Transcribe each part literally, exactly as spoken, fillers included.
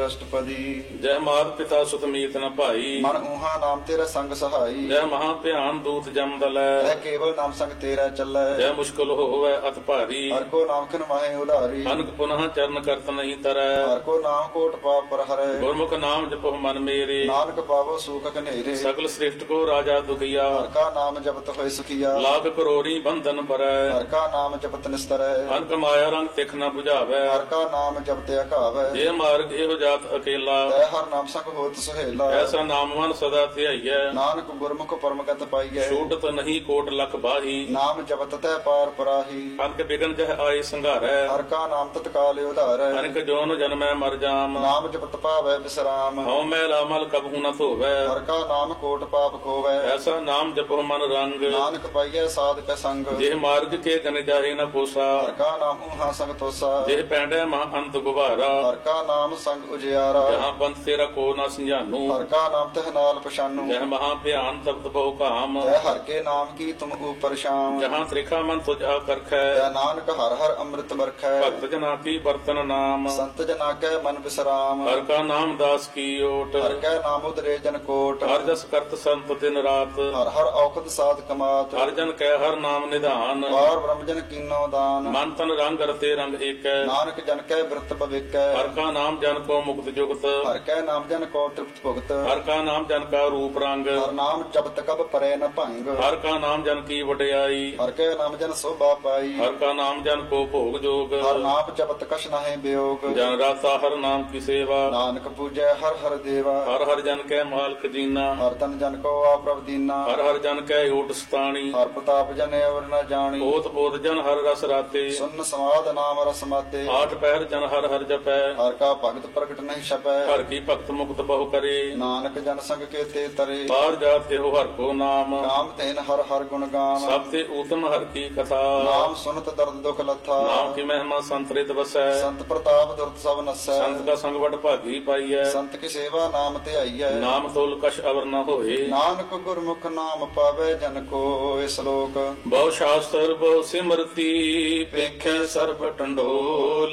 ਅਸ਼ਟਪਦੀ। ਜੈ ਮਾਤ ਪਿਤਾ ਸੁਤ ਮੀਤ ਨ ਭਾਈ, ਮਨ ਊਹਾ ਨਾਮ ਤੇਰਾ ਸੰਗ ਸਹਾਈ। ਜੈ ਮਹਾ ਭਿਆਨ ਦੂਤ ਜਮ ਦਲੈ, ਹੈ ਕੇਵਲ ਨਾਮ ਸੰਗ ਤੇਰਾ ਚੱਲੈ। ਜੈ ਮੁਸ਼ਕਲ ਹੋਵੈ ਅਤ ਭਾਰੀ, ਹਰ ਕੋ ਨਾਮ ਖਿਨ ਮਾਹੇ ਉਧਾਰੀ। ਅਨਕ ਪੁਨః ਚਰਨ ਕਰਤ ਨਹੀਂ ਤਰੈ, ਹਰ ਕੋ ਨਾਮ ਕੋਟ ਪਾਪ ਪਰ ਹਰੈ। ਗੁਰਮੁਖ ਨਾਮ ਜਪੋ ਮਨ ਮੇਰੇ, ਨਾਨਕ ਪਾਵੋ ਸੂਖ ਕਨੇਰੇ। ਸਗਲ ਸ੍ਰਿਸ਼ਟ ਕੋ ਰਾਜਾ ਦੁਖੀਆ, ਹਰ ਕਾ ਨਾਮ ਜਪਤ ਹੋਇ ਸੁਖੀਆ। ਲਾਖ ਕਰੋੜੀ ਬੰਧਨ ਪਰੈ, ਹਰ ਕਾ ਨਾਮ ਜਪਤ ਨਿਸਤਰੈ। ਅਨਕ ਮਾਇਆ ਰੰਗ ਤਿਖ ਨ 부ਝਾਵੈ, ਹਰ ਕਾ ਨਾਮ ਜਪਤੇ ਅਘਾਵੈ। ਜੇ ਮਾਰਗ ਇਹੋ ਜਾਤ ਅਕੇਲਾ, ਤੈ ਹਰ ਨਾਮ ਸੰਗ ਹੋਤ ਸੁਹੇਲਾ। ਐਸਾ ਨਾਮ ਮਨ ਸਦਾ ਧਿਆਈਐ, ਨਾਨਕ ਗੁਰਮੁਖ ਪਰਮਗਤ ਪਾਈਐ। ਛੂਟਤ ਨਹੀਂ ਕੋਟ ਲਖ ਬਾਹੀ, ਨਾਮ ਜਪਤ ਤੈ ਪਾਰ ਪਰਾਹੀ। ਅਨਕ ਬਿਗਨ ਜਹ ਆਏ ਸੰਘਾਰੈ, ਹਰ ਕਾ ਨਾਮ ਤਤਕਾਲ ਉਧਾਰੈ। ਅਨਕ ਜੋਨ ਜਨਮੈ ਮਰ ਜਾਮ, ਨਾਮ ਜਪਤ ਪਾਵੈ ਵਿਸਰਾਮ। ਹਉ ਮੈਲਾ ਮਲ ਕਬਹੂ ਨ ਧੋਵੈ, ਹਰ ਕਾ ਨਾਮ ਕੋਟ ਪਾਪ ਖੋਵੈ। ਐਸਾ ਨਾਮ ਜਪੋ ਮਨ ਰੰਗ, ਨਾਨਕ ਪਾਈਐ ਸਾਧਕ ਸੰਗ। ਜੇ ਮਾਰਗ ਕੇ ਗਨ ਜਾਹੇ ਨ ਕੋਸਾ, ਹਰ ਕਾ ਨਾਮ ਊਹਾ ਸੰਗ ਤੋਸਾ। ਜੇ ਪੈਂਡੈ ਮਹਾ ਅੰਤ ਗੁਬਾਰਾ, ਹਰ ਕਾ ਨਾਮ ਸੰਗ ਉਜਿਆਰਾ। ਜਹਾਂ ਪੰਥ ਤੇਰਾ ਕੋ ਨ ਸੰਜਾਨੂ, ਹਰ ਕਾ ਨਾਮ ਤਹ ਨਾਲ ਪਛਾਨੂ। ਜਹ ਮਹਾ ਭਿਆਨ ਤਪਤ ਬਹੁ ਕਾਮ, ਤੈ ਹਰ ਕੇ ਨਾਮ ਕੀ ਤੁਮ ਉਪਰ ਸ਼ਾਮ। ਜਹਾਂ ਤ੍ਰਿਖਾ ਮਨ ਤੁਝ ਆ ਕਰਖੈ, ਤੈ ਨਾਨਕ ਹਰ ਹਰ ਅੰਮ੍ਰਿਤ ਵਰਖੈ। ਭਗਤ ਜਨਾ ਕੀ ਬਰਤਨ ਨਾਮ, ਸੰਤ ਜਨਾ ਕੈ ਮਨ ਵਿਸਰਾਮ। ਹਰ ਕਾ ਨਾਮ ਦਾਸ ਕੀ ਓਟ, ਹਰ ਕੈ ਨਾਮ ਉਦਰੇ ਜਨ ਕੋਟ। ਹਰ ਜਸ ਕਰਤ ਸੰਤ ਦਿਨ ਰਾਤ, ਹਰ ਹਰ ਔਖਦ ਸਾਧ ਕਮਾਤ। ਹਰ ਜਨ ਕੈ ਹਰ ਨਾਮ ਨਿਧਾਨ, ਵਾਰ ਬ੍ਰਹਮ ਜਨ ਕੀਨੋ ਦਾਨ। ਮਨ ਤਨ ਰੰਗ ਰਤੇ ਰੰਗ ਏਕੈ, ਨਾਨਕ ਜਨ ਕੈ ਬਿਰਤ ਭਵਿਕੈ। ਹਰ ਕਾ ਨਾਮ ਜਨ ਕੋ ਮੁਕਤ ਜੁਗਤ, ਹਰ ਕੈ ਨਾਮ ਜਨ ਕੋ ਤ੍ਰਿਪਤ ਭੁਗਤ। ਹਰ ਕਾ ਨਾਮ ਜਨ ਕਾ ਰੂਪ ਰੰਗ, ਹਰ ਨਾਮ ਜਪਤ ਕਬ ਪਰੈ ਨ ਭੰਗ। ਹਰ ਕਾ ਨਾਮ ਜਨ ਕੀ ਵਡਿਆਈ, ਹਰ ਕੈ ਨਾਮ ਜਨ ਸੋਭਾ ਪਾਈ। ਹਰ ਕਾ ਨਾਮ ਜਨ ਕੋ ਭੋਗ ਜੋਗ, ਹਰ ਨਾਮ ਜਪਤ ਕਛ ਨਾਹਿ ਬਿਯੋਗ। ਜਨ ਰਾਤਾ ਹਰ ਨਾਮ ਕੀ ਸੇਵਾ, ਨਾਨਕ ਪੂਜੈ ਹਰ ਹਰ ਦੇਵਾ। ਹਰ ਹਰ ਜਨ ਕੈ ਮਾਲਕ ਜੀਨਾ, ਹਰ ਤਨ ਜਨ ਕੋ ਆਪ ਦੀਨਾ। ਹਰ ਹਰ ਜਨ ਕੈ ਓਟ ਸਤਾਣੀ, ਹਰ ਪ੍ਰਤਾਪ ਜਨ ਅਵਰ ਨ ਜਾਣੀ। ਓਤ ਪੋਤ ਜਨ ਹਰ ਰਸ ਰਾਤੇ, ਸੁਨ ਸਮਾਦ ਨਾਮ ਰਸ ਮਾਤੇ। ਆਠ ਪਹਿਰ ਜਨ ਹਰ ਹਰ ਜਪੈ, ਹਰ ਕਾ ਭਗਤ ਪ੍ਰਗਟ ਨਹੀਂ ਛਪੈ। ਹਰ ਕੀ ਭਗਤ ਮੁਕਤ ਬਹੁ ਕਰੇ, ਨਾਨਕ ਜਨ ਸੰਗ ਕੇ ਤੇ ਤਰੇ। ਬਾਹਰ ਜਾਤ ਇਹੋ ਹਰ ਕੋ ਨਾਮ, ਕਾਮ ਤੈਨ ਹਰ ਹਰ ਗੁਣ ਗਾਮ। ਸਭ ਤੇ ਊਤਮ ਹਰ ਕੀ ਕਥਾ, ਨਾਮ ਸੁਨਤ ਦਰਦ ਦੁਖ ਲੱਥਾ। ਨਾਮ ਕੀ ਮਹਿਮਾ ਸੰਤਰਿਤ ਵਸੈ, ਸੰਤ ਪ੍ਰਤਾਪ ਦੁਰਤ ਸਭ ਨਸੈ। ਸੰਤ ਕਾ ਸੰਗ ਵਡ ਭਾਗੀ ਪਾਈਐ, ਸੰਤ ਕੀ ਸੇਵਾ ਨਾਮ ਧਿਆਈਐ। ਨਾਮ ਤੋਲ ਕਛ ਅਵਰ ਨ ਹੋਏ, ਨਾਨਕ ਗੁਰਮੁਖ ਨਾਮ ਪਾਵੇ ਜਨ ਕੋ। ਇਸ ਲੋਕ ਬਹੁ ਸ਼ਾਸਤਰ ਬਹੁ ਸਿਮਰਤੀ, ਪੇਖੈ ਸਰਬ ਟੰਡੋਲ,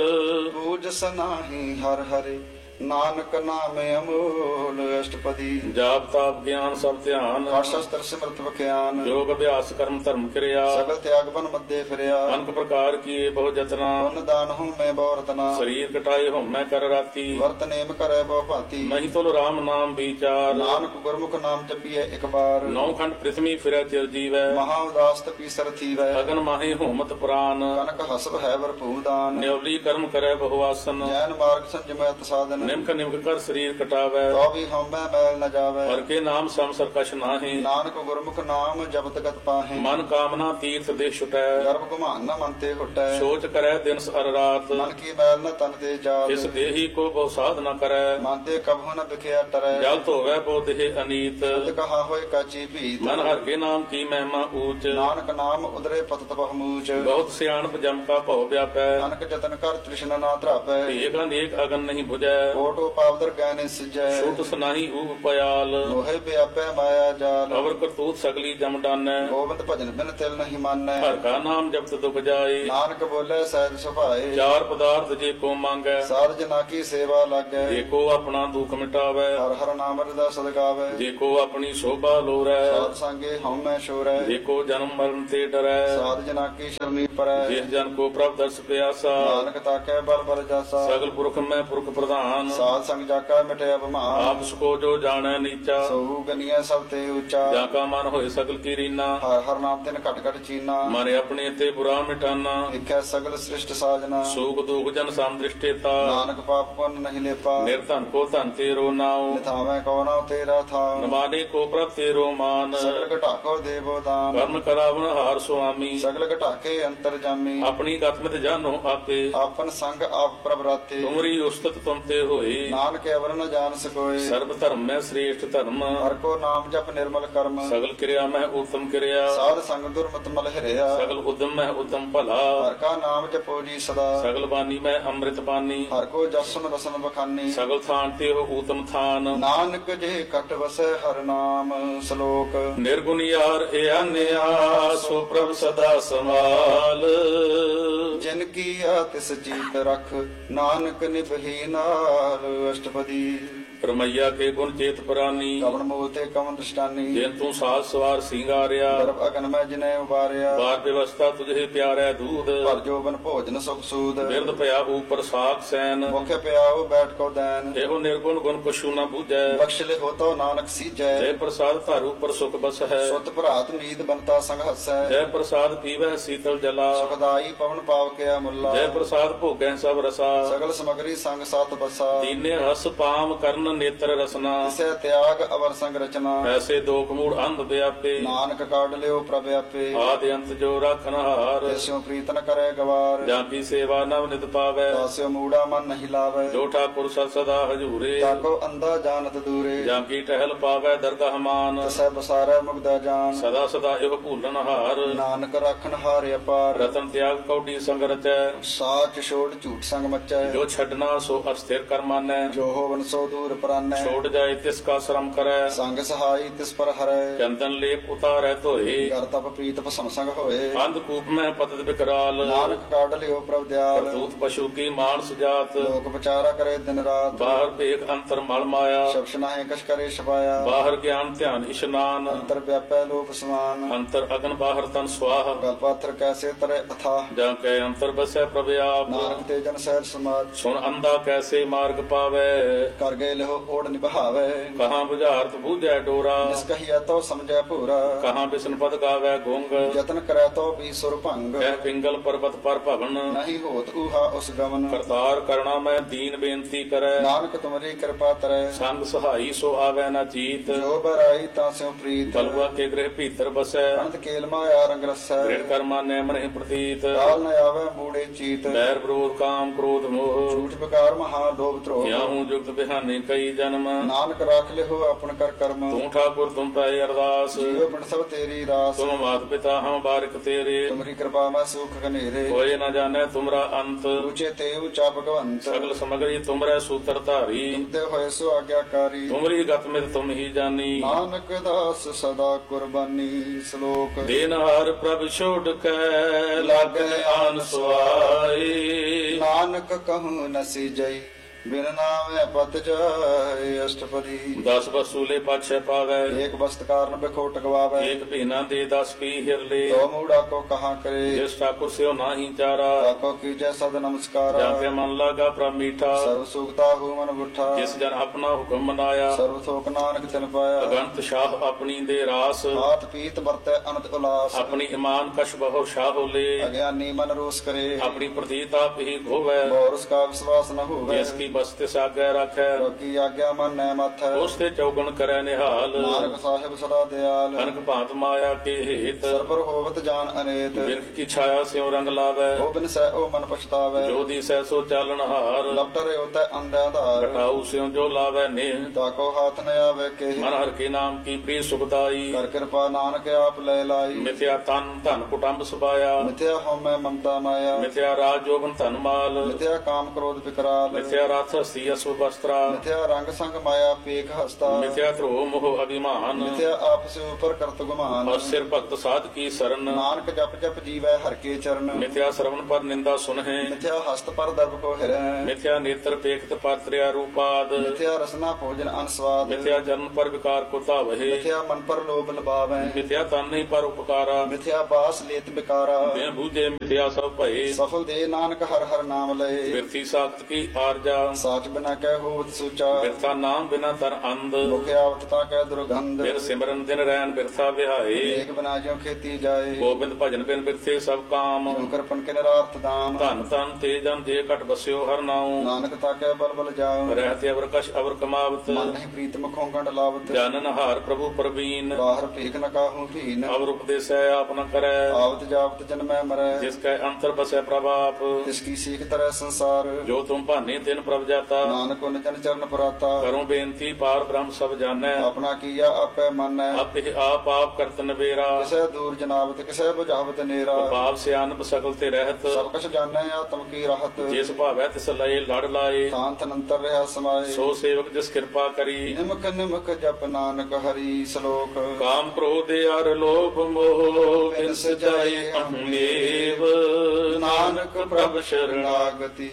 ਪੂਜਸ ਨਾਹੀ ਹਰ ਹਰਿ। ਨਾਨਕ ਨਾਮ ਅਮੋਲ। ਅਸ਼ਟਪਦੀ। ਜਾਪ ਤਾਪ ਗਿਆਨ ਸਭ ਧਿਆਨ, ਪਾਠ ਸ਼ਾਸਤਰ ਸਿਮਰਤ ਵਿਖਿਆਨ। ਯੋਗ ਅਭਿਆਸ ਕਰਮ ਧਰਮ ਕਿਰਿਆ, ਸਗਲ ਤਿਆਗ ਬਨ ਮੱਦੇ ਫਿਰਿਆ। ਅਨਕ ਪ੍ਰਕਾਰ ਕੀਏ ਬਹੁ ਜਤਨਾ, ਪੁੰਨ ਦਾਨ ਹੂੰ ਮੈਂ ਬਹੁ ਰਤਨਾ। ਸਰੀਰ ਕਟਾਏ ਹਉਮੈ ਕਰ ਰਾਤੀ, ਵਰਤ ਨੇਮ ਕਰੈ ਬਹੁ ਭਾਂਤੀ। ਨਹੀਂ ਤੁਲ ਰਾਮ ਨਾਮ ਵਿਚਾਰ, ਨਾਨਕ ਗੁਰਮੁਖ ਨਾਮ ਜਪੀਐ ਇੱਕ ਬਾਰ। ਨੌ ਖੰਡ ਪ੍ਰਿਥਵੀ ਫਿਰੈ ਚਿਰ ਜੀਵੈ, ਮਹਾ ਉਦਾਸ ਤਪੀ ਸਰ ਥੀਵੈ। ਅਗਨ ਮਾਹੇ ਹੋਮਤ ਪ੍ਰਾਨ, ਕਨਕ ਹਸਬ ਹੈ ਵਰਪੂ ਦਾਨ। ਨਿਉਲੀ ਕਰਮ ਕਰੈ ਬਹੁ ਆਸਨ, ਜੈਨ ਮਾਰਗ ਸੰਜਮੈ ਸਾਧਨ। ਨਿਮਕ ਨਿਮਕ ਕਰ ਸਰੀਰ ਕਟਾਵੈ, ਤੋ ਵੀ ਹਉਮੈ ਮੈਲ ਨ ਜਾਵੈ। ਹਰ ਕੇ ਨਾਮ ਸਮ ਸਰਕਸ਼ ਨਾਹੀ, ਨਾਨਕ ਗੁਰਮੁਖ ਨਾਮ ਜਪਤ ਗਤ ਪਾਹੇ। ਮਨ ਕਾਮਨਾ ਤੀਰਥ ਦੇ ਛੁਟੈ, ਗਰਭ ਗੁਮਾਨ ਨ ਮਨ ਤੇ ਹੁਟੈ। ਸੋਚ ਕਰੈ ਦਿਨ ਅਰ ਰਾਤ, ਮਨ ਕੀ ਮੈਲ ਨ ਤਨ ਤੇ ਜਾਤ। ਇਸ ਦੇਹੀ ਕੋ ਬਹੁ ਸਾਧ ਨ ਕਰੈ, ਮਨ ਤੇ ਕਬਹੁ ਨ ਵਿਖਿਆ ਟਰੈ। ਜਲ ਧੋਵੈ ਬਹੁ ਦੇਹ ਅਨੀਤ, ਤੁਧ ਕਹਾ ਹੋਇ ਕਾਚੀ ਭੀਤ। ਮਨ ਹਰ ਕੇ ਨਾਮ ਕੀ ਮਹਿਮਾ ਊਚ, ਨਾਨਕ ਨਾਮ ਉਦਰੇ ਪਤਤ ਬਹੁਮੂਚ। ਬਹੁਤ ਸਿਆਣਪ ਜਮ ਕਾ ਭਉ ਵਿਆਪੈ, ਨਾਨਕ ਜਤਨ ਕਰ ਤ੍ਰਿਸ਼ਨਾ ਨਾ ਧਰਾਪੈ। ਏਕ ਅਨੇਕ ਅਗਨ ਨਹੀਂ 부ਜੈ, ਕੋਟੋ ਪਾਵਦਰ ਗੈਨੇ ਸਿਜੈ। ਛੁਟ ਸੁਨਾਹੀ ਊਪ ਪਿਆਲ, ਲੋਹੇ ਵਿਆਪੈ ਮਾਇਆ ਜਾਲ। ਅਵਰ ਕਰਤੂਤ ਸਗਲੀ ਜਮ ਡਾਨੈ, ਗੋਬਿੰਦ ਭਜਨ ਬਿਨ ਤਿਲ ਨਹੀਂ ਮਾਨੈ। ਹਰ ਕਾ ਨਾਮ ਜਪਤ ਦੁਖ ਜਾਏ, ਨਾਨਕ ਬੋਲੇ ਸਹਿਜ ਸੁਭਾਏ। ਚਾਰ ਪਦਾਰਥ ਜੇ ਕੋ ਮੰਗੈ, ਸਾਧ ਜਨਾ ਕੀ ਸੇਵਾ ਲਾਗੈ। ਜੇ ਕੋ ਆਪਣਾ ਦੁਖ ਮਿਟਾਵੈ, ਹਰ ਹਰ ਨਾਮ ਰਦਾ ਸਦਗਾਵੈ। ਜੇ ਕੋ ਆਪਣੀ ਸ਼ੋਭਾ ਲੋਰੈ, ਸਾਧ ਸੰਗੇ ਹਉਮੈ ਛੋਰੈ। ਜੇ ਕੋ ਜਨਮ ਮਰਨ ਤੇ ਡਰੈ, ਸਾਧ ਜਨਾ ਕੀ ਸ਼ਰਨੀ ਪਰੈ। ਜਿਸ ਜਨ ਕੋ ਪ੍ਰਭ ਦਰਸ ਪਿਆਸਾ, ਨਾਨਕ ਤਾਕੈ ਬਲ ਬਲ ਜਾਸਾ। ਸਗਲ ਪੁਰਖ ਮੈਂ ਪੁਰਖ ਪ੍ਰਧਾਨ, ਸਾਧ ਸੰਗ ਜਾਕਾ ਮਿਟਿਆ ਬਮਾਨ। ਆਪ ਸਕੋ ਜੋ ਜਾਣੈ ਨੀਚਾ, ਸੋ ਗਨੀਐ ਸਭ ਤੇ ਉੱਚਾ। ਜਾਂ ਕਾ ਮਨ ਹੋਏ ਸਗਲ ਕੀ ਰੀਨਾ, ਹਰ ਹਰ ਨਾਮ ਤਿਨ ਘਟ ਘਟ ਚੀਨਾ। ਮਨ ਆਪਣੇ ਤੇ ਬੁਰਾ ਮਿਟਾਨਾ, ਦੇਖੈ ਸਗਲ ਸ੍ਰਿਸ਼ਟ ਸਾਜਨਾ। ਸੂਖ ਦੁਖ ਜਨ ਸਮ ਦ੍ਰਿਸ਼ਟੇਤਾ, ਨਾਨਕ ਪਾਪ ਪੁੰਨ ਨਹੀਂ ਲੇਪਾ। ਨਿਰਧਨ ਕੋ ਧਨ ਤੇਰੋ ਨਾਉ, ਨਿਥਾਵੈ ਕੋ ਨਾਉ ਤੇਰਾ ਥਾਉ। ਨਮਾਨੇ ਕੋ ਪ੍ਰਭ ਤੇਰੋ ਮਾਨ, ਸਗਲ ਘਟਾਕੋ ਦੇਵੋ ਦਾਨ। ਕਰਮ ਕਰਾਵਨ ਹਾਰ ਸੁਆਮੀ, ਸਗਲ ਘਟਾਕੇ ਅੰਤਰ ਜਾਮੀ। ਆਪਣੀ ਗਤਮਿਤ ਜਾਨੋ ਆਪੇ, ਆਪਨ ਸੰਗ ਆਪ ਪ੍ਰਭ ਰਾਤੇ। ਤੁਮਰੀ ਉਸਤਤ ਤੁਮ ਤੇ ਹੋਏ, ਨਾਨਕ ਅਵਰ ਨ ਜਾਣ ਸਕੋਏ। ਸਰਬ ਧਰਮ ਮੈਂ ਸ੍ਰੇਸ਼ਟ ਧਰਮ, ਹਰ ਕੋ ਨਾਮ ਜਪ ਨਿਰਮਲ ਕਰਮ। ਸਗਲ ਕਿਰਿਆ ਮੈਂ ਉਤਮ ਕਿਰਿਆ, ਸਾਧ ਸੰਗ ਦੁਰਮਤ ਮਲ ਹਿਰਿਆ। ਸਗਲ ਉਦਮ ਮੈਂ ਉਤਮ ਭਲਾ, ਹਰ ਕਾ ਨਾਮ ਜਪੋ ਜੀ ਸਦਾ। ਸਗਲ ਬਾਨੀ ਮੈਂ ਅੰਮ੍ਰਿਤ ਬਾਨੀ, ਹਰ ਕੋ ਜਸਨ ਰਸਨ ਬਖਾਨੀ। ਸਗਲ ਥਾਨ ਤੇ ਹੋ ਊਤਮ ਥਾਨ, ਨਾਨਕ ਜੇ ਕਟ ਵਸੈ ਹਰ ਨਾਮ। ਸ਼ਲੋਕ। ਨਿਰਗੁਣ ਯਾਰ ਇਆਨਿਆ, ਸੋ ਪ੍ਰਭ ਸਦਾ ਸਮਾਲ। ਜਿਨ ਕੀਆ ਤਿਸ ਜੀਤ ਰਖ, ਨਾਨਕ ਨਿਭੀ ਨਾਲ। ਕਾਹਲ ਅਸ਼ਟਪਦੀ ਰਮਈਆ ਕੇ ਗੁਣ ਚੇਤ ਪੁਰਾਨੀ ਕਵਨ ਮੂਲ ਤੇ ਕਵਨ ਦ੍ਰਿਸ਼ਟਾਨੀ ਜਿਨ ਤੂੰ ਸਾਜ ਸਵਾਰ ਸਿੰਗਾਰਿਆ ਗਰਭ ਅਗਨ ਮੈਂ ਜਿਨੇ ਉਬਾਰਿਆ ਬਾਰ ਵਿਵਸਥਾ ਤੁਝੇ ਪਿਆਰੈ ਦੂਧ ਪਰ ਜੋਬਨ ਭੋਜਨ ਸੁਖ ਸੂਦ ਬਿਰਦ ਭਇਆ ਉਪਰ ਸਾਖ ਸੈਨ ਮੁਖੇ ਪਿਆਓ ਬੈਠ ਕੋ ਦੈਨ ਇਹੋ ਨਿਰਗੁਣ ਗੁਣ ਕਛੂ ਨਾ ਬੂਝੈ ਬਖਸ਼ ਲੈ ਹੋਤੋ ਨਾਨਕ ਸੀਜੈ ਜੈ ਪ੍ਰਸਾਦ ਧਰ ਉਪਰ ਸੁਖ ਬਸ ਹੈ ਸੁਤ ਭਰਾਤ ਨੀਂਦ ਬੰਤਾ ਸੰਗ ਹਸੈ ਜੈ ਪ੍ਰਸਾਦ ਪੀਵੈ ਸੀਤਲ ਜਲਾ ਸੁਖਦਾਈ ਪਵਨ ਪਾਵ ਕੇ ਮੁੱਲਾ ਜੈ ਪ੍ਰਸਾਦ ਭੋਗੈ ਸਭ ਰਸਾ ਸਗਲ ਸਮਗਰੀ ਸੰਗ ਸਤ ਬਸਾ ਦੀਨੇ ਹਸ ਪਾਮ ਕਰਨ ਨੇਤਰ ਰਸਨਾ ਤਿਸੈ ਤਿਆਗ ਅਵਰ ਸੰਗ ਰਚਨਾ ਐਸੇ ਦੋਖ ਮੂੜ ਅੰਧ ਵਿਆਪੇ ਨਾਨਕ ਕਾਢ ਲਿਓ ਪ੍ਰਭ ਆਪੇ ਆਦ ਅੰਤ ਜੋ ਰਾਖਨ ਹਾਰ ਤਿਸਿਓ ਪ੍ਰੀਤਨ ਕਰੇ ਗਵਾਰ ਜਾਂ ਕੀ ਸੇਵਾ ਨਵ ਨਿਤ ਪਾਵੈ ਤਾਸਿਓ ਮੂੜਾ ਮਨ ਨਹੀਂ ਲਾਵੇ ਜੋ ਠਾਕੁਰ ਸਦ ਸਦਾ ਹਜੂਰੇ ਤਾਕੋ ਅੰਦਾ ਜਾਣਤ ਦੂਰੇ ਜਾਂ ਕੀ ਟਹਿਲ ਪਾਵੈ ਦਰਗਹ ਮਾਨ ਤਿਸੈ ਬਸਾਰੈ ਮੁਗਦਾ ਜਾਨ ਸਦਾ ਸਦਾ ਇਹੋ ਭੂਲਨ ਹਾਰ ਨਾਨਕ ਰਾਖਨ ਹਾਰ ਅਪਾਰ ਰਤਨ ਤਿਆਗ ਕੌਡੀ ਸੰਗ ਰਚੈ ਸਾਚ ਛੋੜ ਝੂਠ ਸੰਗ ਮਚੈ ਜੋ ਛੱਡਣਾ ਸੋ ਅਸਥਿਰ ਕਰ ਮਾਨੈ ਜੋ ਹੋਵਨ ਸੋ ਦੂਰ ਪਰਾਨੈ ਛੋੜ ਜਾਏ ਤਿਸ ਕਾ ਸ਼ਰਮ ਕਰੈ ਸੰਗ ਸਹਾਈ ਤਿਸ ਪਰ ਹਰੈ ਚੰਦਨ ਲੇਪ ਉਤਾਰੈ ਧੋਏ ਕਰ ਤਪ ਪ੍ਰੀਤ ਭਸਮ ਸੰਗ ਹੋਏ ਅੰਧ ਕੂਪ ਮੈਂ ਪਤਿਤ ਬਿਕਰਾਲ ਨਾਨਕ ਕਾਢ ਲਿਓ ਪ੍ਰਭ ਦਿਆਲ ਕਰਤੂਤ ਪਸ਼ੂ ਕੀ ਮਾਨਸ ਜਾਤ ਲੋਕ ਵਿਚਾਰਾ ਕਰੇ ਦਿਨ ਰਾਤ ਬਾਹਰ ਭੇਖ ਅੰਤਰ ਮਲ ਮਾਇਆ ਸ਼ਬਸ਼ ਨਾਹੇ ਕਛ ਕਰੇ ਛਪਾਇਆ ਬਾਹਰ ਗਿਆਨ ਧਿਆਨ ਇਸ਼ਨਾਨ ਅੰਤਰ ਵਿਆਪੈ ਲੋਕ ਸਮਾਨ ਅੰਤਰ ਅਗਨ ਬਾਹਰ ਤਨ ਸਵਾਹ ਗਲ ਪਾਥਰ ਕੈਸੇ ਤਰੇ ਅਥਾ ਜਾਂ ਕੈ ਅੰਤਰ ਬਸੈ ਪ੍ਰਭ ਆਪ ਨਾਨਕ ਤੇ ਜਨ ਸਹਿਜ ਸਮਾਜ ਸੁਣ ਅੰਧਾ ਕੈਸੇ ਮਾਰਗ ਪਾਵੈ ਕਰ ਗਏ ਲਿਓ ਓੜ ਨਿਭਾਵੇ ਕਹਾਂ ਬੁਝਾਰਤ ਬੂਝੈ ਡੋਰਾ ਜਿਸ ਕਹੀਐ ਤੋ ਸਮਝੈ ਭੂਰਾ ਕਹਾਂ ਬਿਸਨ ਪਦ ਗਾਵੈ ਗੁੰਗ ਯਤਨ ਕਰੈ ਤੋ ਵੀ ਸੁਰ ਭੰਗ ਕਹਿ ਪਿੰਗਲ ਪਰਬਤ ਪਰ ਭਵਨ ਨਹੀਂ ਹੋਤ ਊਹਾ ਉਸ ਗਮਨ ਕਰਤਾਰ ਕਰਣਾ ਮੈਂ ਦੀਨ ਬੇਨਤੀ ਕਰੈ ਨਾਨਕ ਤੁਮਰੀ ਕਿਰਪਾ ਤਰੈ ਸੰਗ ਸਹਾਈ ਸੋ ਆਵੈ ਨਾ ਚੀਤ ਜੋ ਬਰਾਈ ਤਾਂ ਸਿਉ ਪ੍ਰੀਤ ਬਲਵਾ ਕੇ ਗ੍ਰਹਿ ਭੀਤਰ ਬਸੈ ਅੰਤ ਕੇਲ ਮਾਇਆ ਰੰਗ ਰਸੈ ਦ੍ਰਿੜ ਕਰਮਾ ਨੈ ਮਨਿ ਪ੍ਰਤੀਤ ਕਾਲ ਨ ਆਵੇ ਮੂੜੇ ਚੀਤ ਬੈਰ ਵਿਰੋਧ ਕਾਮ ਕ੍ਰੋਧ ਮੋਹ ਝੂਠ ਬਕਾਰ ਮਹਾ ਲੋਭ ਧਰੋਹ ਕਿਆਹੂ ਜੁਗਤ ਬਿਹਾਨੇ ਕਈ ਜਨਮ ਨਾਨਕ ਰਾਖ ਲਿਓ ਆਪਨ ਕਰ ਕਰਮ ਤੂੰ ਠਾਕੁਰ ਤੁਮ ਪੈ ਅਰਦਾਸ ਜੀਵ ਪਿੰਡ ਸਭ ਤੇਰੀ ਰਾਸ ਤੁਮ ਮਾਤ ਪਿਤਾ ਹਮ ਬਾਰਿਕ ਤੇਰੇ ਤੁਮਰੀ ਕਿਰਪਾ ਮੈਂ ਸੁਖ ਘਨੇਰੇ ਹੋਏ ਨ ਜਾਣੈ ਤੁਮਰਾ ਅੰਤ ਉੱਚੇ ਤੇ ਉੱਚਾ ਭਗਵੰਤ ਸਗਲ ਸਮਗਰੀ ਤੁਮਰੈ ਸੂਤਰ ਧਾਰੀ ਤੁਮਤੇ ਹੋਏ ਸੋ ਆਗਿਆਕਾਰੀ ਤੁਮਰੀ ਗਤ ਮਿਤ ਤੁਮ ਹੀ ਜਾਨੀ ਨਾਨਕ ਦਾਸ ਸਦਾ ਕੁਰਬਾਨੀ ਸ਼ਲੋਕ ਦੇਨਹਾਰ ਪ੍ਰਭ ਛੋੜ ਕੇ ਲਾਗੈ ਆਨ ਸੁਆਈ ਨਾਨਕ ਕਹੂੰ ਨਸੀ ਜਈ ਬਿਨ ਨਾਮੇ ਪਤ ਜਾਏ ਅਸ਼ਟਪਦੀ ਦਸ ਬਸੂਲੇ ਪਾਛੈ ਪਾਵੈ ਏਕ ਬਸਤ ਕਾਰਨ ਬਿਖੋਟ ਗਵਾਵੇ ਏਕ ਭੀਨਾ ਦੇ ਦਸ ਪੀ ਹਿਰਲੇ ਤੋ ਮੂੜਾ ਕੋ ਕਹਾ ਕਰੇ ਜਿਸ ਠਾਕੁਰ ਸਿਓ ਨਾਹੀ ਚਾਰਾ ਤਾਕੋ ਕੀਜੈ ਸਦ ਨਮਸਕਾਰ ਜਾਂ ਕੇ ਮਨ ਲਾਗਾ ਪ੍ਰਭ ਮੀਠਾ ਸਰਬ ਸੁਖਤਾ ਹੂ ਮਨ ਬੁੱਠਾ ਜਿਸ ਜਨ ਆਪਣਾ ਹੁਕਮ ਮਨਾਇਆ ਸਰਬ ਥੋਕ ਨਾਨਕ ਤਿਨ ਪਾਇਆ ਅਗੰਤ ਸ਼ਾਹ ਆਪਣੀ ਦੇ ਰਾਸ ਹਾਥ ਪੀਤ ਵਰਤੈ ਅਨੰਤ ਉਲਾਸ ਆਪਣੀ ਇਮਾਨ ਕਸ਼ ਬਹੁ ਸ਼ਾਹੋਲੇ ਅਗਿਆਨੀ ਮਨ ਰੋਸ ਕਰੇ ਆਪਣੀ ਪ੍ਰਤੀਤ ਆਪ ਹੀ ਖੋਵੈ ਬੋਰਸ ਕਾ ਵਿਸ਼ਵਾਸ ਨ ਹੋਵੇ ਜਿਸ ਕੀ ਬਸਤਿ ਸਾਗੈ ਰੱਖੈ ਕੀ ਆਗਿਆ ਮਨ ਨੈ ਮਥੈ ਉਸ ਤੇ ਚੌਗਣ ਕਰੈ ਨਿਹਾਲ ਨਾਨਕ ਸਾਹਿਬ ਸਦਾ ਦਿਆਲ ਅਨਕ ਭਾਂਤ ਮਾਇਆ ਕੇ ਹੇਤ ਸਰਬਰ ਹੋਵਤ ਜਾਨ ਅਨੇਤ ਬਿਰਖ ਕੀ ਛਾਇਆ ਸਿਉ ਰੰਗ ਲਾਵੈ ਉਹ ਬਿਨ ਸਹਿ ਉਹ ਮਨ ਪਛਤਾਵੇ ਜੋ ਦੀ ਸਹਿ ਸੋ ਚਾਲਣ ਹਾਰ ਲਪਟਰੇ ਉਤੈ ਅੰਧਿਆ ਧਾਰ ਘਟਾਉ ਸਿਉ ਜੋ ਲਾਵੈ ਨੇ ਤਾਕੋ ਹਾਥ ਨ ਆਵੇ ਕੇ ਮਨ ਹਰ ਕੇ ਨਾਮ ਕੀ ਪ੍ਰੀ ਸੁਖਦਾਈ ਕਰ ਕਿਰਪਾ ਨਾਨਕ ਆਪ ਲੈ ਲਾਈ ਮਿਥਿਆ ਤਨ ਧਨ ਕੁਟੰਬ ਸੁਭਾਇਆ ਮਿਥਿਆ ਹਉਮੈ ਮਮਤਾ ਮਾਇਆ ਮਿਥਿਆ ਰਾਜ ਜੋਬਨ ਧਨ ਮਾਲ ਮਿਥਿਆ ਕਾਮ ਕ੍ਰੋਧ ਵਿਕਰਾਲ ਮਿਥਿਆ ਰਥ ਹਸਤੀ ਅਸੁ ਬਸਤਰਾ ਮਿਥਿਆ ਰੰਗ ਸੰਗ ਮਾਇਆ ਪੇਖ ਹਸਤਾ ਮਿਥਿਆ ਧਰੋ ਮੋਹ ਅਭਿਮਾਨ ਮਿਥਿਆ ਆਪਸ ਉਪਰ ਕਰਤ ਗੁਮਾਨ ਔਰ ਸਿਰ ਭਗਤ ਸਾਧ ਕੀ ਸਰਨ ਨਾਨਕ ਜਪ ਜਪ ਜੀਵੈ ਹਰ ਕੇ ਚਰਨ ਮਿਥਿਆ ਸਰਵਨ ਪਰ ਨਿੰਦਾ ਸੁਨਹਿ ਮਿਥਿਆ ਹਸਤ ਪਰ ਦਰਬ ਕੋ ਹਿਰੈ ਮਿਥਿਆ ਨੇਤਰ ਪੇਖਤ ਪਰ ਤ੍ਰਿਆ ਰੂਪਾਦ ਮਿਥਿਆ ਰਸਨਾ ਭੋਜਨ ਅਨਸਵਾਦ ਮਿਥਿਆ ਜਨਮ ਪਰ ਵਿਕਾਰ ਕੋ ਧਾਵਹਿ ਮਿਥਿਆ ਮਨ ਪਰ ਲੋਭ ਲਬਾਵੈ ਮਿਥਿਆ ਤਨ ਨਹੀਂ ਪਰ ਉਪਕਾਰਾ ਮਿਥਿਆ ਬਾਸ ਲੇਤ ਬਿਕਾਰਾ ਬਿਨ ਬੂਝੇ ਮਿਥਿਆ ਸਭ ਭਏ ਸਫਲ ਦੇ ਨਾਨਕ ਹਰ ਹਰ ਨਾਮ ਲਏ ਬਿਰਥੀ ਸਾਖਤ ਕੀ ਆਰਜਾ ਸਾਚ ਬਿਨਾ ਕਹਿ ਹੋਵਤ ਸੂਚਾ ਬਿਰਥਾ ਨਾਮ ਬਿਨਾ ਤਰ ਅੰਧ ਮੁਖ ਆਵਤ ਤਾ ਕਹਿ ਦੁਰਗੰਧ ਬਿਰ ਸਿਮਰਨ ਦਿਨ ਰੈਨ ਬਿਰਥਾ ਵਿਹਾਏ ਏਕ ਬਿਨਾ ਜਿਉ ਖੇਤੀ ਜਾਏ ਗੋਬਿੰਦ ਭਜਨ ਬਿਨ ਬਿਰਥੇ ਸਭ ਕਾਮ ਜਿਉ ਕਰਪਨ ਕੇ ਨਰਾਰਥ ਦਾਮ ਧਨ ਧਨ ਤੇ ਜਨ ਜੇ ਘਟ ਬਸਿਓ ਹਰ ਨਾਉ ਨਾਨਕ ਤਾ ਕਹਿ ਬਲ ਬਲ ਜਾਉ ਰਹਿਤੇ ਅਵਰ ਕਛ ਅਵਰ ਕਮਾਵਤ ਮਨ ਨਹੀਂ ਪ੍ਰੀਤ ਮੁਖੋਂ ਗੰਢ ਲਾਵਤ ਜਾਨਨ ਹਾਰ ਪ੍ਰਭੂ ਪ੍ਰਵੀਨ ਬਾਹਰ ਭੇਖ ਨ ਕਾਹੂ ਭੀਨ ਅਵਰ ਉਪਦੇਸੈ ਆਪ ਨ ਕਰੈ ਆਵਤ ਜਾਵਤ ਜਨਮੈ ਮਰੈ ਜਿਸ ਕੈ ਅੰਤਰ ਬਸੈ ਪ੍ਰਭਾਪ ਤਿਸ ਕੀ ਸੀਖ ਤਰੈ ਸੰਸਾਰ ਜੋ ਤੁਮ ਭਾਨੇ ਤਿਨ ਪ੍ਰਭ ਜਾਤਾ ਨਾਨਕ ਉਨ ਜਨ ਚਰਨ ਪਰਾਤਾ ਕਰੋ ਬੇਨਤੀ ਪਾਰ ਬ੍ਰਹਮ ਸਭ ਜਾਣੈ ਆਪਣਾ ਕੀਆ ਆਪੈ ਮੰਨੈ ਆਪੇ ਆਪ ਆਪ ਕਰਤ ਨਵੇਰਾ ਕਿਸੇ ਦੂਰ ਜਨਾਵਤ ਕਿਸੇ ਬੁਝਾਵਤ ਨੇਰਾ ਪਾਪ ਸਿਆਨਪ ਸਕਲ ਤੇ ਰਹਿਤ ਸਭ ਕੁਛ ਜਾਣੈ ਆਤਮ ਕੀ ਰਹਤ ਜਿਸ ਭਾਵੈ ਤਿਸ ਲਏ ਲੜ ਲਾਏ ਸ਼ਾਂਤ ਅਨੰਤਰ ਰਹਾ ਸਮਾਏ ਸੋ ਸੇਵਕ ਜਿਸ ਕਿਰਪਾ ਕਰੀ ਨਿਮਕ ਨਿਮਕ ਜਪ ਨਾਨਕ ਹਰੀ ਸ਼ਲੋਕ ਕਾਮ ਕ੍ਰੋਧ ਅਰ ਲੋਭ ਮੋਹ ਬਿਨਸ ਜਾਏ ਅਹਮੇਵ ਨਾਨਕ ਪ੍ਰਭ ਸ਼ਰਣਾਗਤੀ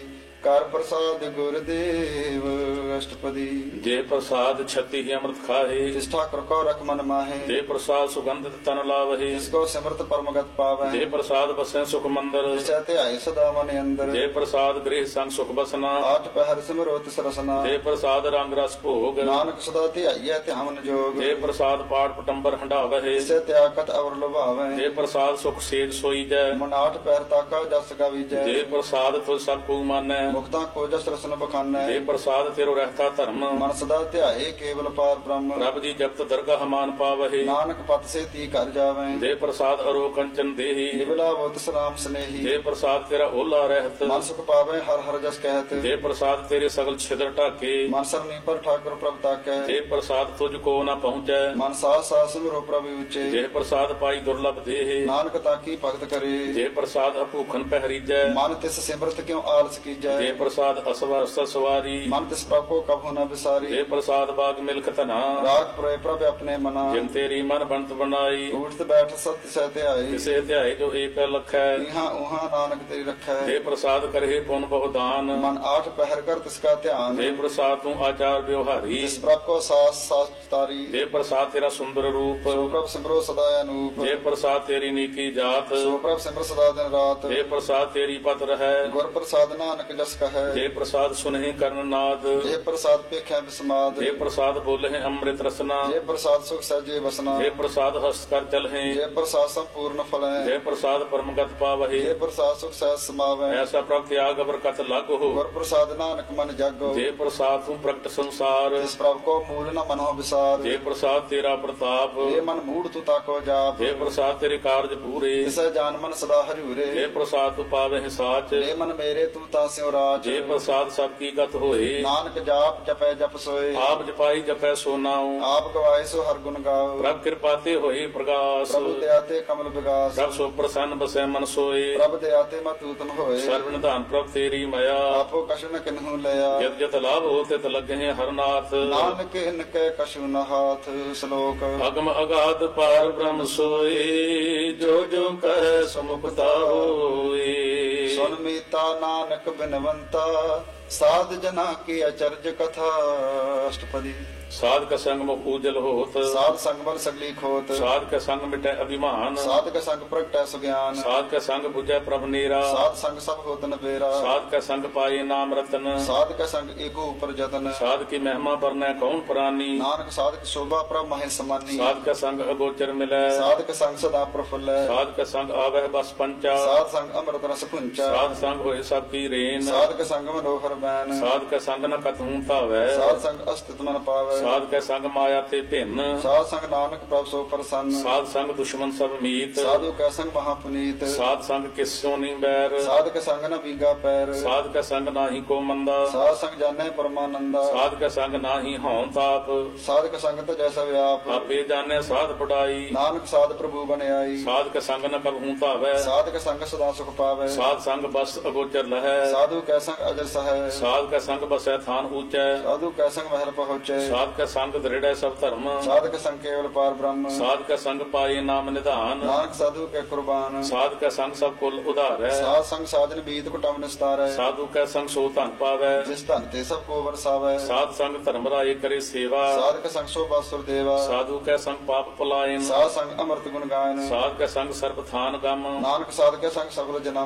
ਕਰ ਪ੍ਰਸਾਦ ਗੁਰਦੇਵ ਅਸ਼ਟਪਦੀ। ਜੇ ਪ੍ਰਸਾਦ ਛਤੀ ਹੀ ਅੰਮ੍ਰਿਤ ਖਾਹੇ, ਜਿਸ ਠਾਕੁਰ ਕੋ ਰਖ ਮਨ ਮਾਹੇ, ਜੇ ਪ੍ਰਸਾਦ ਸੁਗੰਧਿਤ ਤਨ ਲਾਵਹੇ, ਜਿਸ ਕੋ ਸਿਮਰਤ ਪਰਮਗਤ ਪਾਵੈ, ਜੇ ਪ੍ਰਸਾਦ ਬਸੈ ਸੁਖ ਮੰਦਰ, ਜਿਸੈ ਧਿਆਏ ਸਦਾ ਮਨ ਅੰਦਰ, ਜੇ ਪ੍ਰਸਾਦ ਗ੍ਰਹਿ ਸੰਗ ਸੁਖ ਬਸਨਾ, ਆਠ ਪਹਿਰ ਸਿਮਰੋ ਤਿਸ ਰਸਨਾ, ਜੇ ਪ੍ਰਸਾਦ ਰੰਗ ਰਸ ਭੋਗ, ਨਾਨਕ ਸਦਾ ਧਿਆਈਐ ਧਿਆਵਨ ਜੋਗ, ਜੇ ਪ੍ਰਸਾਦ ਪਾਠ ਪਟੰਬਰ ਹੰਡਾਵਹਿ, ਜਿਸੈ ਤਿਆਗਤ ਅਵਰ ਲੁਭਾਵੈ, ਜੇ ਪ੍ਰਸਾਦ ਸੁਖ ਸੇਜ ਸੋਈਜੈ, ਮਨ ਆਠ ਪਹਿਰ ਤਾਕਾ ਜਸ ਗਾਵੀਜੈ, ਜੇ ਪ੍ਰਸਾਦ ਤੁ ਸਭ ਕੋ ਮਾਨੈ, ਮੁਕਤਾ ਕੋ ਜਸ ਰਸਨ ਬਖਾਨੈ, ਜੇ ਪ੍ਰਸਾਦ ਤੇਰੋ ਰਹਿਤਾ ਧਰਮ, ਮਨ ਸਦਾ ਧਿਆਏ ਕੇਵਲ ਪਾਰ ਬ੍ਰਹਮ, ਰੱਬ ਦੀ ਜਪਤ ਦਰਗਾਹ ਮਾਨ ਪਾਵਹਿ, ਨਾਨਕ ਪਤ ਸੇ ਤੀ ਕਰ ਜਾਵੈ, ਜੇ ਪ੍ਰਸਾਦ ਅਰੋ ਕੰਚਨ ਦੇਹੀ, ਨਿਵਲਾ ਬੁੱਤ ਸਲਾਮ ਸਨੇਹੀ, ਜੇ ਪ੍ਰਸਾਦ ਤੇਰਾ ਓਲਾ ਰਹਿਤ, ਮਨ ਸੁਖ ਪਾਵੈ ਹਰ ਹਰ ਜਸ ਕਹਿਤ, ਜੇ ਪ੍ਰਸਾਦ ਤੇਰੇ ਸਗਲ ਛਿਦਰ ਢਾਕੇ, ਮਨ ਸਰਨੀ ਪਰ ਠਾਕੁਰ ਪ੍ਰਭ ਤਾਕੈ, ਜੇ ਪ੍ਰਸਾਦ ਤੁਝ ਕੋ ਨਾ ਪਹੁੰਚੈ, ਮਨ ਸਾਸ ਸਾਸ ਸਿਮਰੋ ਪ੍ਰਭ ਉਚੇ, ਜੇ ਪ੍ਰਸਾਦ ਪਾਈ ਦੁਰਲਭ ਦੇਹ, ਨਾਨਕ ਤਾਕੀ ਭਗਤ ਕਰੇ, ਜੇ ਪ੍ਰਸਾਦ ਅਭੂਖਨ ਪਹਿਰੀਜੈ, ਮਨ ਤਿਸ ਸਿਮਰਤ ਕਿਉ ਆਲਸ ਕੀਜੈ, ਜੇ ਪ੍ਰਸਾਦ ਅਸਵਰਸ ਸਵਾਰੀ, ਮਨ ਤਿਸ ਪ੍ਰਭ ਕੋ ਕਬਹੁ ਨ ਵਿਸਾਰੀ, ਜੇ ਪ੍ਰਸਾਦ ਬਾਗ ਮਿਲਖ ਧਨਾ, ਰਾਗ ਪ੍ਰਏ ਪ੍ਰਭ ਆਪਣੇ ਮਨਾ, ਜਿਨ ਤੇਰੀ ਮਨ ਬੰਤ ਬਣਾਈ, ਉਠਤ ਬੈਠ ਸਤ ਸਹਿ ਧਿਆਏ, ਕਿਸੇ ਧਿਆਏ ਜੋ ਏਕ ਲਖੈ, ਇਹਾਂ ਉਹਾਂ ਨਾਨਕ ਤੇਰੀ ਰੱਖੈ, ਜੇ ਪ੍ਰਸਾਦ ਕਰਹਿ ਪੁਨ ਬਹੁ ਦਾਨ, ਮਨ ਆਠ ਪਹਿਰ ਕਰ ਤਿਸ ਕਾ ਧਿਆਨ, ਜੇ ਪ੍ਰਸਾਦ ਤੂੰ ਆਚਾਰ ਵਿਵਹਾਰੀ, ਜਿਸ ਪ੍ਰਭ ਕੋ ਸਾਸ ਸਾਸ ਤਾਰੀ, ਜੇ ਪ੍ਰਸਾਦ ਤੇਰਾ ਸੁੰਦਰ ਰੂਪ, ਸੋ ਪ੍ਰਭ ਸਿਮਰੋ ਸਦਾ ਅਨੂਪ, ਜੇ ਪ੍ਰਸਾਦ ਤੇਰੀ ਨੀਕੀ ਜਾਤ, ਸੋ ਪ੍ਰਭ ਸਿਮਰ ਸਦਾ ਦਿਨ ਰਾਤ, ਜੇ ਪ੍ਰਸਾਦ ਤੇਰੀ ਪਤ ਰਹੈ, ਗੁਰ ਪ੍ਰਸਾਦ ਨਾਨਕ ਜਸ ਕਹੈ, ਜੇ ਪ੍ਰਸਾਦ ਸੁਨਹਿ ਕਰਨ ਨਾਦ, ਜੇ ਪ੍ਰਸਾਦ ਪੇਖੈ ਬਿਸਮਾਦ, ਜੇ ਪ੍ਰਸਾਦ ਬੋਲਹਿ ਅੰਮ੍ਰਿਤ ਰਸਨਾ, ਜੇ ਪ੍ਰਸਾਦ ਸੁਖ ਸਹਿਜੇ ਵਸਨਾ, ਜੇ ਪ੍ਰਸਾਦ ਹਸਤ ਕਰ ਚਲਹਿ, ਜੇ ਪ੍ਰਸਾਦ ਸੰਪੂਰਨ ਫਲੈ, ਜੇ ਪ੍ਰਸਾਦ ਪਰਮਗਤ ਪਾਵਹਿ, ਜੇ ਪ੍ਰਸਾਦ ਸੁਖ ਸਹਿਜ ਸਮਾਵੈ, ਐਸਾ ਪ੍ਰਭ ਤਿਆਗ ਬਰਕਤ ਲਾਗੋ, ਗੁਰ ਪ੍ਰਸਾਦ ਨਾਨਕ ਮਨ ਜਾਗੋ, ਜੇ ਪ੍ਰਸਾਦ ਤੂੰ ਪ੍ਰਗਟ ਸੰਸਾਰ, ਜਿਸ ਪ੍ਰਭ ਕੋ ਮੂਲ ਨ ਮਨੋ ਵਿਸਾਰ, ਜੇ ਪ੍ਰਸਾਦ ਤੇਰਾ ਪ੍ਰਤਾਪ, ਜੇ ਮਨ ਮੂੜ ਤੂ ਤਾਕੋ ਜਾਪ, ਜੇ ਪ੍ਰਸਾਦ ਤੇਰੇ ਕਾਰਜ ਪੂਰੇ, ਤਿਸੈ ਜਾਨ ਮਨ ਸਦਾ ਹਰਿਉਰੇ, ਜੇ ਪ੍ਰਸਾਦ ਤੂੰ ਪਾਵਹਿ ਸਾਚ, ਜੇ ਮਨ ਮੇਰੇ ਤੂੰ ਤਾਂ ਸਿਉ ਰਾਜ, ਜੇ ਪ੍ਰਸਾਦ ਸਭ ਕੀ ਗਤ ਹੋਏ, ਨਾਨਕ ਜਾਪ ਜਪੈ ਜਪ ਸੋਏ, ਆਪ ਜਪਾਈ ਜਪੈ ਸੋ ਨਾਉ, ਆਪ ਗਵਾਏ ਸੋ ਹਰ ਗੁਣ ਗਾਓ, ਪ੍ਰਭ ਕਿਰਪਾ ਤੇ ਹੋਏ ਪ੍ਰਗਾਸ, ਪ੍ਰਭੂ ਦਇਆ ਤੇ ਕਮਲ ਵਿਗਾਸ, ਪ੍ਰਭ ਸੋ ਪ੍ਰਸੰਨ ਬਸੈ ਮਨ ਸੋਏ, ਪ੍ਰਭ ਦਇਆ ਤੇ ਮਤੂਤਮ ਹੋਏ, ਸਰਵ ਨਿਧਾਨ ਪ੍ਰਭ ਤੇਰੀ ਮਾਇਆ, ਆਪੋ ਕਛੁ ਨ ਕਿਨਹੂ ਲਿਆ, ਜਤ ਜਤ ਲਾਭ ਹੋ ਤਿਤ ਲੱਗਹਿ ਹਰਨਾਥ, ਨਾਨਕ ਇਨ ਕੈ ਕਛੁ ਨ ਹਾਥ। ਸ਼ਲੋਕ ਅਗਮ ਅਗਾਧ ਪਾਰ ਬ੍ਰਹਮ ਸੋਏ, ਜੋ ਜੋ ਕਹਿ ਸਮੁਖਤਾ ਹੋਏ, ਸੁਨ ਮੀਤਾ ਨਾਨਕ ਬਿਨਵੰਤਾ, ਸਾਧ ਜਨਾ ਕੀ ਅਚਰਜ ਕਥਾ। ਅਸ਼ਟਪਦੀ। ਸਾਧ ਕਾ ਸੰਗ ਮੁਖ ਉਜਲ ਹੋਤ, ਸਾਧ ਸੰਗ ਬਲ ਸਗਲੀ ਖੋਤ, ਸਾਧ ਕਾ ਸੰਗ ਮਿਟੈ ਅਭਿਮਾਨ, ਸਾਧ ਕਾ ਸੰਗ ਪ੍ਰਗਟੈ ਸੁਗਿਆਨ, ਸਾਧ ਕਾ ਸੰਗ 부ਜੈ ਪ੍ਰਭ ਨੀਰਾ, ਸਾਧ ਸੰਗ ਸਭ ਹੋਤ ਨਬੇਰਾ, ਸਾਧ ਕਾ ਸੰਗ ਪਾਏ ਨਾਮ ਰਤਨ, ਸਾਧ ਕਾ ਸੰਗ ਏਕੋ ਉਪਰ ਜਤਨ, ਸਾਧ ਕੀ ਮਹਿਮਾ ਵਰਨੈ ਕੌਣ ਪ੍ਰਾਨੀ, ਨਾਨਕ ਸਾਧ ਕੀ ਸ਼ੋਭਾ ਪ੍ਰਭ ਮਹਿ ਸਮਾਨੀ, ਸਾਧ ਕਾ ਸੰਗ ਅਗੋਚਰ ਮਿਲੈ, ਸਾਧ ਕਾ ਸੰਗ ਸਦਾ ਪ੍ਰਫੁੱਲੈ, ਸਾਧ ਕਾ ਸੰਗ ਆਵਹਿ ਬਸ ਪੰਚਾ, ਸਾਧ ਸੰਗ ਅੰਮ੍ਰਿਤ ਰਸ ਪੁੰਚਾ, ਸਾਧ ਸੰਗ ਹੋਏ ਸਭ ਕੀ ਰੇਨ, ਸਾਧ ਕਾ ਸੰਗ ਮਨੋਹਰ ਬੈਨ, ਸਾਧ ਕਾ ਸੰਗ ਨ ਕਤਹੂ ਧਾਵੈ, ਸਾਧ ਸੰਗ ਅਸਤਿਤ ਮਨ ਪਾਵੈ, ਸਾਧ ਕਾ ਸੰਗ ਮਾਇਆ ਤੇ ਭਿੰਨ, ਸਾਧ ਸੰਗ ਨਾਨਕ ਪ੍ਰਭ ਸੋ ਪ੍ਰਸੰਨ, ਸਾਧ ਸੰਗ ਦੁਸ਼ਮਨ ਸਭ ਮੀਤ, ਸਾਧੂ ਕਾ ਸੰਗ ਮਹਾ ਪੁਨੀਤ, ਸਾਧ ਸੰਗ ਕਿਸ ਸੋ ਨਹੀਂ ਬੈਰ, ਸਾਧ ਕਾ ਸੰਗ ਨ ਵੀਗਾ ਪੈਰ, ਸਾਧ ਕਾ ਸੰਗ ਨਾਹੀ ਕੋ ਮੰਦਾ, ਸਾਧ ਸੰਗ ਜਾਣੈ ਪਰਮਾਨੰਦਾ, ਸਾਧ ਕਾ ਸੰਗ ਨਾਹੀ ਹਉ ਤਾਪ, ਸਾਧ ਕਾ ਸੰਗ ਤੇ ਜੈਸਾ ਵਿਆਪ, ਆਪੇ ਜਾਣੈ ਸਾਧ ਪੜਾਈ, ਨਾਨਕ ਸਾਧ ਪ੍ਰਭੂ ਬਣਾਈ, ਸਾਧ ਕਾ ਸੰਗ ਨ ਕਬਹੂ ਧਾਵੈ, ਸਾਧ ਕਾ ਸੰਗ ਸਦਾ ਸੁਖ ਪਾਵੈ, ਸਾਧ ਸੰਗ ਬਸ ਅਗੋਚਰ ਲਹੈ, ਸਾਧੂ ਕਾ ਸੰਗ ਅਜਰ ਸਹੈ, ਸਾਧ ਕਾ ਸੰਗ ਬਸੈ ਥਾਨ ਊਚੈ, ਸਾਧੂ ਕਾ ਸੰਗ ਮਹਿਲ ਪਹੁੰਚੈ, ਸਾਧ ਕਾ ਸੰਗ ਦ੍ਰਿੜੈ ਸਭ ਧਰਮ, ਸਾਧ ਕਾ ਸੰਗ ਕੇਵਲ ਪਾਰ ਬ੍ਰਹਮ, ਸਾਧ ਕਾ ਸੰਗ ਪਾਏ ਨਾਮ ਨਿਧਾਨ, ਨਾਨਕ ਸਾਧੂ ਕੇ ਕੁਰਬਾਨ, ਸਾਧ ਕਾ ਸੰਗ ਸਭ ਕੁਲ ਉਧਾਰੈ, ਸਾਧ ਸੰਗ ਸਾਜਨ ਬੀਤ ਕੁਟਮ ਨਿਸਤਾਰੈ, ਸਾਧੂ ਕਾ ਸੰਗ ਸੋ ਧਨ ਪਾਵੈ, ਜਿਸ ਧਨ ਤੇ ਸਭ ਕੋ ਵਰਸਾਵੈ, ਸਾਧ ਸੰਗ ਧਰਮ ਰਾਏ ਕਰੇ ਸੇਵਾ, ਸਾਧ ਕਾ ਸੰਗ ਸੋ ਬਾਸੁਰ ਦੇਵਾ, ਸਾਧੂ ਕਾ ਸੰਗ ਪਾਪ ਪਲਾਇਨ, ਸਾਧ ਸੰਗ ਅੰਮ੍ਰਿਤ ਗੁਣ ਗਾਇਨ, ਸਾਧ ਕਾ ਸੰਗ ਸਰਬ ਥਾਨ ਗਮ, ਨਾਨਕ ਸਾਧ ਕਾ ਸੰਗ ਸਗਲ ਜਨਮ